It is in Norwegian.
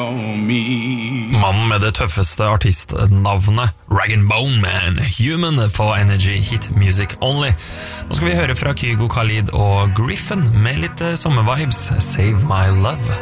on me. Mannen med det tøffeste artistnavnet, Rag & Bone Man, Human på Energy Hit Music Only. Nå skal vi høre fra Kygo Khalid og Griffin med litt sommervibes, Save My Love.